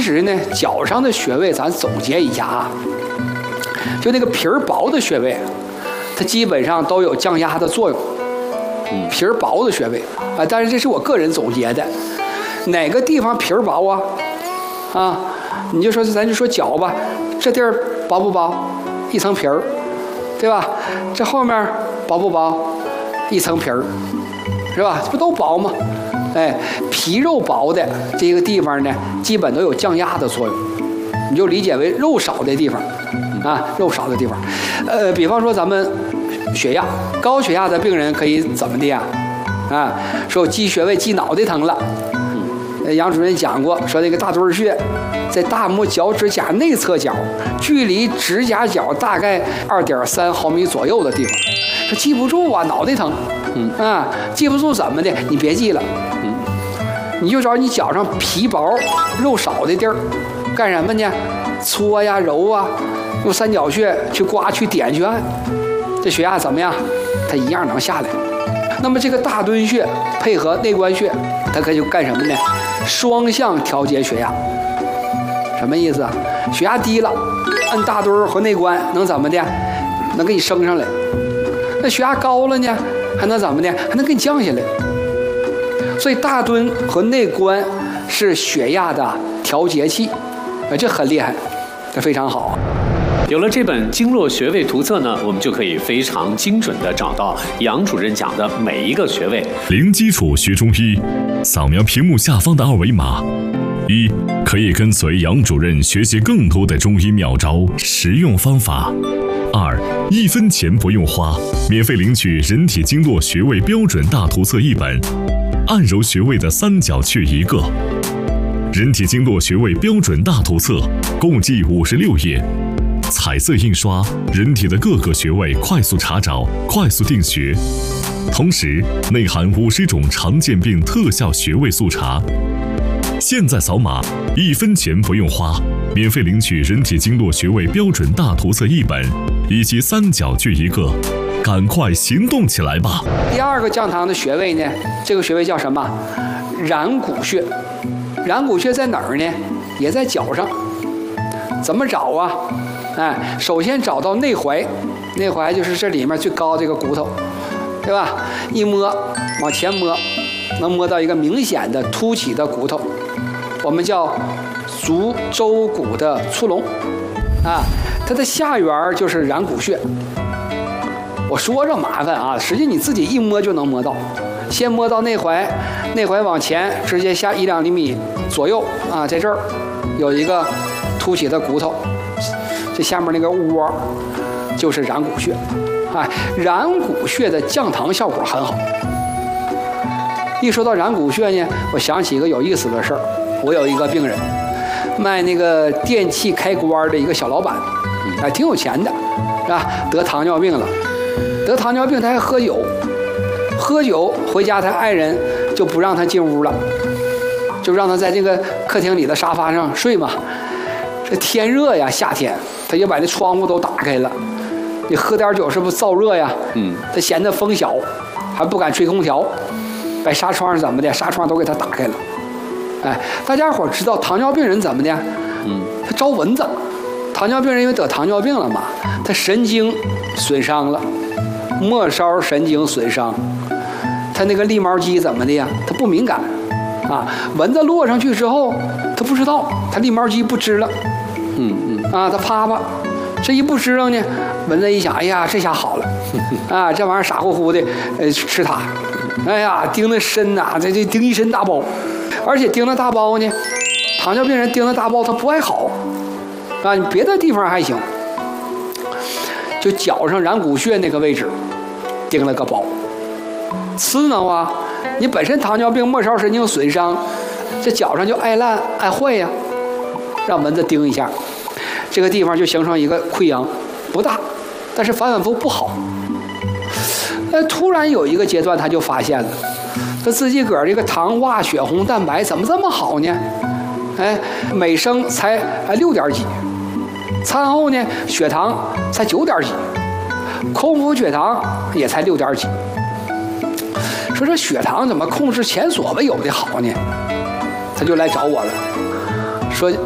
实呢，脚上的穴位咱总结一下啊，就那个皮儿薄的穴位，它基本上都有降压的作用。皮儿薄的穴位啊，但是这是我个人总结的，哪个地方皮儿薄啊？啊，你就说咱就说脚吧，这地儿薄不薄？一层皮儿，对吧？这后面薄不薄？一层皮儿，是吧？这不都薄吗？哎，皮肉薄的这个地方呢，基本都有降压的作用，你就理解为肉少的地方啊，肉少的地方。比方说咱们血压高血压的病人可以怎么的呀？啊，说我记穴位记脑袋疼了。杨主任讲过，说那个大墩穴在大拇脚趾甲内侧角，距离指甲角大概2.3毫米左右的地方。说记不住啊，脑袋疼。记不住怎么的？你别记了。你就找你脚上皮薄肉少的地儿，干什么呢？搓呀揉啊，用三角穴去刮去点去按，这血压怎么样？它一样能下来。那么这个大敦穴配合内关穴，它可以干什么呢？双向调节血压。什么意思啊？血压低了，按大敦和内关能怎么的？能给你升上来。那血压高了呢，还能怎么的？还能给你降下来。所以大敦和内关是血压的调节器，这很厉害，这非常好。 有了这本经络穴位图册呢，我们就可以非常精准地找到杨主任讲的每一个穴位。 零基础学中医，扫描屏幕下方的2维码。1. 可以跟随杨主任学习更多的中医妙招、实用方法。2. 1分钱不用花，免费领取人体经络穴位标准大图册1本，按揉穴位的三角穴1个。人体经络穴位标准大图册共计56页，彩色印刷，人体的各个穴位快速查找、快速定穴，同时内含50种常见病特效穴位速查。现在扫码，1分钱不用花，免费领取人体经络穴位标准大图册1本，以及三角穴1个，赶快行动起来吧！ 第二个降糖的穴位呢，这个穴位叫什么？然谷穴。然谷穴在哪儿呢？也在脚上。怎么找啊？首先找到内踝，内踝就是这里面最高这个骨头，对吧？一摸，往前摸，能摸到一个明显的凸起的骨头，我们叫足舟骨的粗隆啊。它的下缘就是然谷穴。我说着麻烦啊，实际你自己一摸就能摸到。先摸到内踝，内踝往前直接下1-2厘米左右啊，在这儿有一个凸起的骨头，这下面那个窝就是然谷穴。然谷穴的降糖效果很好。一说到然谷穴呢，我想起一个有意思的事儿。我有一个病人，卖那个电器开关的一个小老板，挺有钱的，是吧？得糖尿病了，得糖尿病他还喝酒。喝酒回家，他爱人就不让他进屋了，就让他在这个客厅里的沙发上睡嘛。这天热呀，夏天他就把那窗户都打开了。你喝点酒是不是燥热呀？他嫌他风小，还不敢吹空调，把纱窗怎么的，纱窗都给他打开了。大家伙知道糖尿病人怎么的？他招蚊子。糖尿病人因为得糖尿病了嘛，他神经损伤了，末梢神经损伤。他那个立毛肌怎么的呀？他不敏感啊，蚊子落上去之后，他不知道，他立毛肌不支棱，他啪啪，这一不支棱呢，蚊子一想，哎呀，这下好了，啊，这玩意儿傻乎乎的，吃它，哎呀，叮的深呐，这叮一身大包，而且叮的大包呢，糖尿病人叮的大包他不爱好，啊，你别的地方还行，就脚上然谷穴那个位置，叮了个包。刺挠啊！你本身糖尿病末梢神经损伤，这脚上就爱烂爱坏呀，让蚊子叮一下，这个地方就形成一个溃疡，不大，但是反反复不好。突然有一个阶段，他就发现了，他自己个儿这个糖化血红蛋白怎么这么好呢？每升才6点几，餐后呢血糖才9点几，空腹血糖也才6点几。说这血糖怎么控制前所未有的好呢？他就来找我了，说